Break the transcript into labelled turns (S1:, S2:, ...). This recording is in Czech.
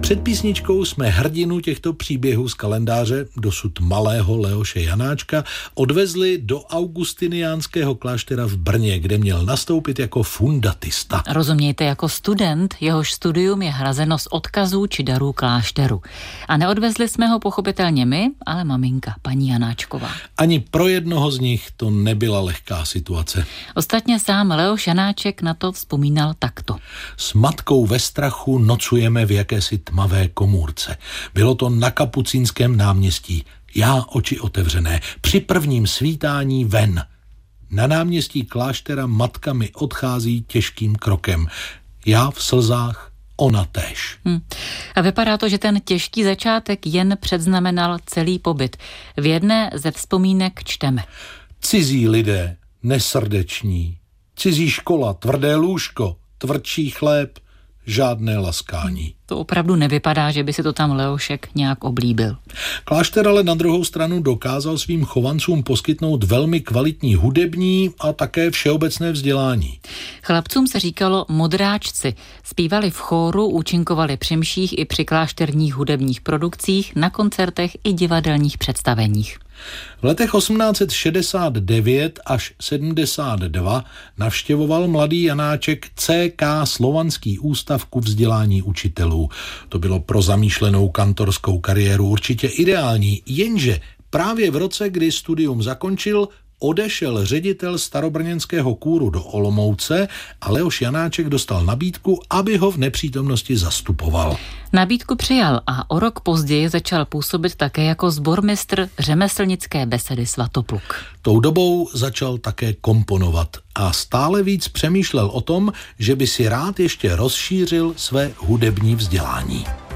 S1: Před písničkou jsme hrdinu těchto příběhů z kalendáře, dosud malého Leoše Janáčka, odvezli do augustiniánského kláštera v Brně, kde měl nastoupit jako fundatista.
S2: Rozumějte, jako student, jehož studium je hrazeno z odkazů či darů klášteru. A neodvezli jsme ho pochopitelně my, ale maminka, paní Janáčková.
S1: Ani pro jednoho z nich to nebyla lehká situace.
S2: Ostatně sám Leoš Janáček na to vzpomínal takto.
S1: S matkou ve strachu nocujeme v jakési tmavé komůrce. Bylo to na Kapucínském náměstí. Já oči otevřené. Při prvním svítání ven. Na náměstí kláštera matka mi odchází těžkým krokem. Já v slzách, ona též.
S2: A vypadá to, že ten těžký začátek jen předznamenal celý pobyt. V jedné ze vzpomínek čteme.
S1: Cizí lidé, nesrdeční. Cizí škola, tvrdé lůžko, tvrdší chléb, žádné laskání.
S2: To opravdu nevypadá, že by si to tam Leošek nějak oblíbil.
S1: Klášter ale na druhou stranu dokázal svým chovancům poskytnout velmi kvalitní hudební a také všeobecné vzdělání.
S2: Chlapcům se říkalo modráčci. Zpívali v chóru, účinkovali při mších i při klášterních hudebních produkcích, na koncertech i divadelních představeních.
S1: V letech 1869 až 72 navštěvoval mladý Janáček CK Slovanský ústav ku vzdělání učitelů. To bylo pro zamýšlenou kantorskou kariéru určitě ideální, jenže právě v roce, kdy studium zakončil, odešel ředitel starobrněnského kůru do Olomouce a Leoš Janáček dostal nabídku, aby ho v nepřítomnosti zastupoval.
S2: Nabídku přijal a o rok později začal působit také jako sbormistr řemeslnické besedy Svatopluk.
S1: Tou dobou začal také komponovat a stále víc přemýšlel o tom, že by si rád ještě rozšířil své hudební vzdělání.